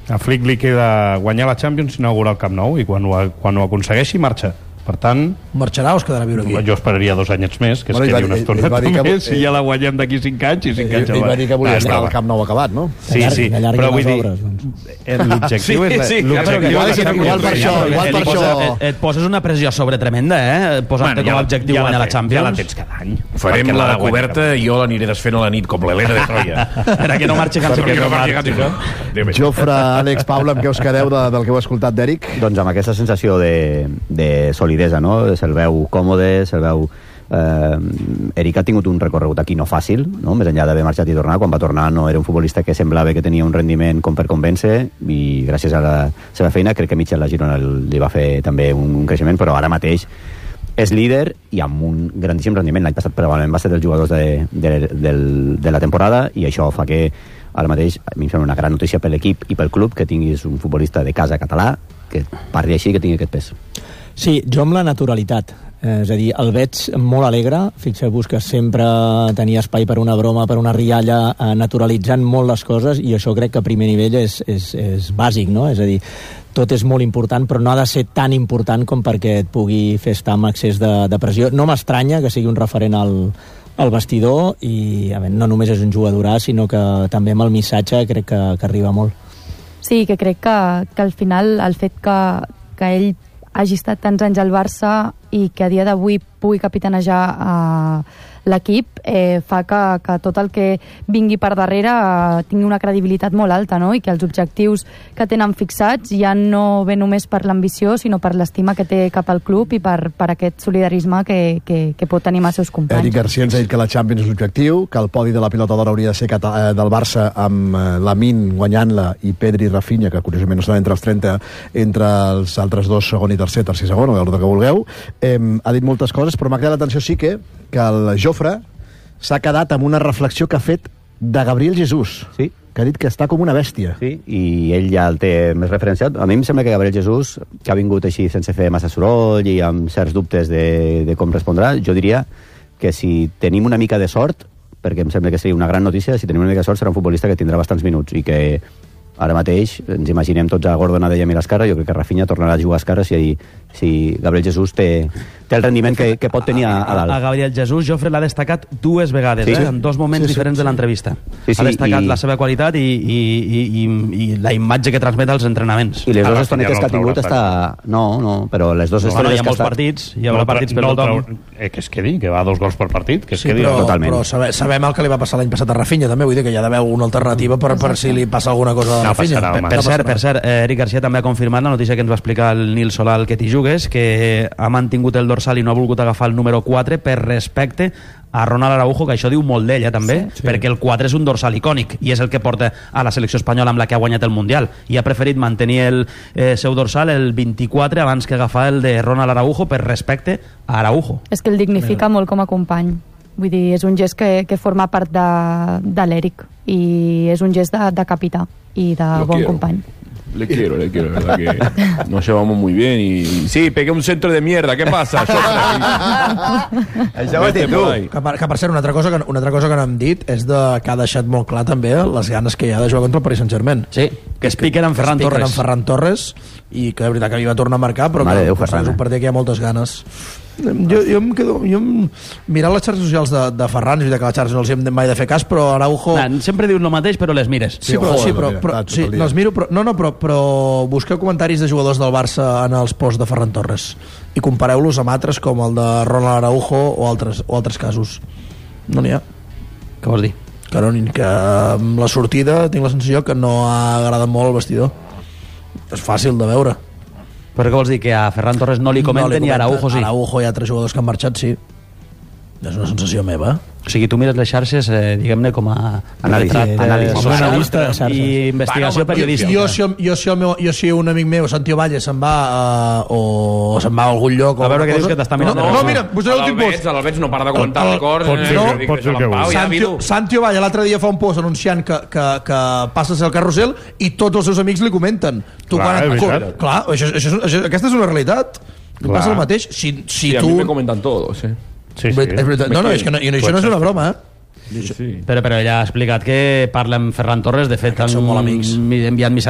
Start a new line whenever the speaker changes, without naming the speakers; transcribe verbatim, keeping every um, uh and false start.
A Flick li queda guanyar la Champions i inaugurar el Camp Nou, i quan ho, quan ho aconsegueixi marxa. Per tant...
Marxarà o es quedarà a viure aquí?
Jo esperaria dos anyets més, que es
bueno,
quedi una estona
que...
més, i ja la guanyem d'aquí cinc anys i cinc anys...
Ell va dir que volia estar al Camp Nou acabat, no?
Sí, sí, però vull dir... L'objectiu és...
Igual per això, igual per això...
Et poses una pressió sobre tremenda, eh? Posant-te com a objectiu guanyar la Champions.
Ja la tens cada any.
Farem la coberta i jo l'aniré desfent a la nit, com l'Helena de Troia.
Per que no marxi Gansi.
Que no marxi Gansi.
Jofre, Àlex, Paula, amb què us quedeu del que heu escoltat d'Eric?
Doncs amb aquesta sensació de solidesa, no? Se'l veu còmode, se'l veu... Eh, Eric ha tingut un recorregut aquí no fàcil, no? Més enllà d'haver marxat i tornar. Quan va tornar no era un futbolista que semblava que tenia un rendiment com per convèncer, i gràcies a la seva feina crec que Michel la Girona li va fer també un, un creixement, però ara mateix és líder i amb un grandíssim rendiment. L'any passat probablement va ser dels jugadors de, de, de, de la temporada, i això fa que ara mateix a mi em sembla una gran notícia per l'equip i pel club que tinguis un futbolista de casa català que parli així, que tingui aquest pes.
Sí, jo amb la naturalitat. Eh, és a dir, el veig molt alegre. Fixeu-vos que sempre tenia espai per una broma, per una rialla, eh, naturalitzant molt les coses, i això crec que a primer nivell és, és, és bàsic, no? És a dir, tot és molt important, però no ha de ser tan important com perquè et pugui fer estar amb excés de, de pressió. No m'estranya que sigui un referent al, al vestidor, i a veure, no només és un jugadorà, sinó que també amb el missatge crec que, que arriba molt.
Sí, que crec que, que al final el fet que, que ell hagi estat tants anys al Barça i que a dia d'avui pugui capitanejar eh, l'equip eh, fa que, que tot el que vingui per darrere eh, tingui una credibilitat molt alta, no? I que els objectius que tenen fixats ja no ve només per l'ambició, sinó per l'estima que té cap al club i per, per aquest solidarisme que, que, que pot tenir amb els seus companys.
Eric Garcia ens ha dit que la Champions és l'objectiu, que el podi de la pilota d'or hauria de ser cata- del Barça amb eh, Lamine guanyant-la i Pedri i Rafinha, que curiosament no estan entre els trenta, entre els altres dos, segon i tercer, tercer i segon, o l'ordre que vulgueu. Eh, ha dit moltes coses, però m'ha cridat l'atenció sí que que el Jofre s'ha quedat amb una reflexió que ha fet de Gabriel Jesús,
sí,
que ha dit que està com una bèstia.
Sí, i ell ja el té més referenciat. A mi em sembla que Gabriel Jesús, que ha vingut així sense fer massa soroll i amb certs dubtes de, de com respondrà, jo diria que si tenim una mica de sort, perquè em sembla que seria una gran notícia, si tenim una mica de sort serà un futbolista que tindrà bastants minuts i que ara mateix ens imaginem tots a Gordon, Adella i Escarra. Jo crec que Rafinha tornarà a jugar a Escarra si, si Gabriel Jesús té, té el rendiment que, que pot tenir a, a dalt.
A Gabriel Jesús, Jofre l'ha destacat dues vegades, sí, eh? En dos moments sí, sí, diferents sí, sí. de l'entrevista. Sí, sí, ha destacat i... la seva qualitat i, i, i, i, i la imatge que transmet als entrenaments.
I les dues estonetes que ha tingut està... No, no, però les dues
no,
estonetes
no, hi ha molts
està...
partits, hi haurà no, partits per
no,
tothom.
Però, eh, que es quedi, que va a dos gols per partit, que es
sí,
quedi
però,
totalment.
Però sabe, sabem el que li va passar l'any passat a Rafinha, també, vull dir que hi ha d'haver una alternativa per, per si li passa alguna cosa a
no
Rafinha.
Passarà,
per, per cert, per cert, eh, Eric Garcia també ha confirmat la notícia que ens va explicar el Nil Solal que t'hi jugues, que ha mantingut el dorsal i no ha volgut agafar el número quatre per respecte a Ronald Araujo, que això diu molt d'ell, eh, també, sí, sí. perquè el quatre és un dorsal icònic i és el que porta a la selecció espanyola amb la que ha guanyat el Mundial, i ha preferit mantenir el eh, seu dorsal, el vint-i-quatre, abans que agafar el de Ronald Araujo per respecte a Araujo.
És que el dignifica Mira. molt com a company. Vull dir, és un gest que, que forma part de, de l'Eric i és un gest de, de capità i de Lo bon quiero. company.
Le quiero, le quiero, la verdad que nos llevamos muy bien y, y sí, pegué un centro de mierda, ¿qué pasa?
Això ho has dit tu. Que per, que per cert, una altra, cosa que, una altra cosa que no hem dit és de, que ha deixat molt clar també les ganes que hi ha de jugar contra el Paris Saint-Germain.
Sí, que es piquen amb Ferran Torres.
amb Ferran Torres i que de veritat que hi va tornar a marcar, però
Mare
que,
Déu, Ferran,
és un partit que hi ha moltes ganes. Jo, jo em quedo jo em, mirant les xarxes socials de, de Ferran, és veritat que les xarxes no els hem mai de fer cas, però Araujo...
Nah, sempre dius el mateix però les mires.
Sí, però, sí, però, però, sí, no els miro, però, no, no, però, però busqueu comentaris de jugadors del Barça en els posts de Ferran Torres i compareu-los amb altres com el de Ronald Araujo o altres, o altres casos. No n'hi ha.
Què vols dir?
Que, no, que amb la sortida tinc la sensació que no ha agradat molt el vestidor. És fàcil de veure.
Però què vols dir? Que a Ferran Torres no li comenten, no li comenten i a Araujo sí?
A Araujo i altres jugadors que han marxat, sí. És una sensació meva.
O sigui, tu mires les xarxes, eh, diguem-ne, com a
anàlisi,
anàlisi,
com a
analista de xarxes i investigació periodística.
Jo, jo, jo, si, meu, jo si un amic meu, Santiago Valle, se'n va uh, o se'n va a algun lloc...
A veure què dius que t'està mirant.
No, no, no, mira, posaré l'últim post.
L'Albets no para de comentar l'acord.
Pots dir el que
vulguis. Santiago Valle l'altre dia fa un post anunciant que, que, que passes el carrusel i tots els seus amics li comenten. Tu,
clar,
quan, clar, clar això, això, això, aquesta és una realitat. Clar. Passa el mateix. Si, si
sí,
tu...
a mi me comentan todo, sí.
Sí, sí.
No, no, és que no, i això no és una broma, eh?
Sí, sí. Però, però ella ha explicat que parla amb Ferran Torres, de fet han enviat missatges